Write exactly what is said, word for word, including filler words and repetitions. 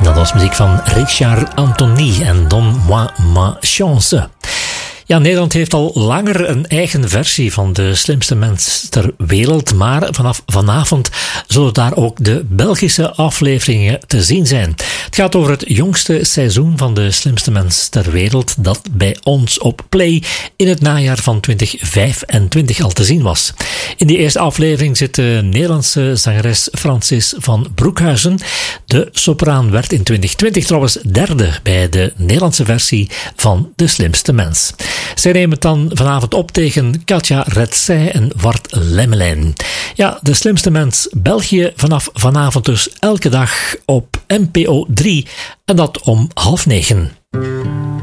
Dat was muziek van Richard Anthony en Donne moi ma chance. Ja, Nederland heeft al langer een eigen versie van De Slimste Mens ter Wereld, maar vanaf vanavond zullen daar ook de Belgische afleveringen te zien zijn. Het gaat over het jongste seizoen van De Slimste Mens ter Wereld, dat bij ons op Play in het najaar van twintig vijfentwintig al te zien was. In die eerste aflevering zit de Nederlandse zangeres Francis van Broekhuizen. De sopraan werd in twintig twintig trouwens derde bij de Nederlandse versie van De Slimste Mens. Zij nemen het dan vanavond op tegen Katja Retzij en Wart Lemmelijn. Ja, De Slimste Mens België vanaf vanavond dus elke dag op N P O drie en dat om half negen.